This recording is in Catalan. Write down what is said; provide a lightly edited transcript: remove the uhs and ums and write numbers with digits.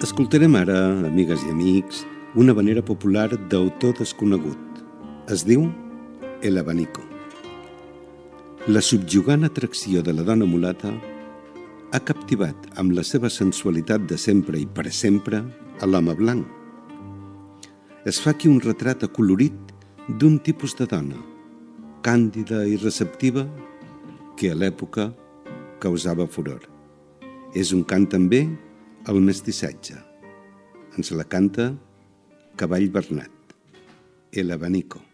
Escoltarem ara, amigues i amics, una havanera popular d'autor desconegut. Es diu El Abanico. La subjugant atracció de la dona mulata ha captivat amb la seva sensualitat de sempre i per sempre a l'home blanc. Es fa aquí un retrat acolorit d'un tipus de dona, càndida i receptiva, que a l'època causava furor. És un cant també al mestissatge. Ens la canta Cavall Bernat, El Abanico.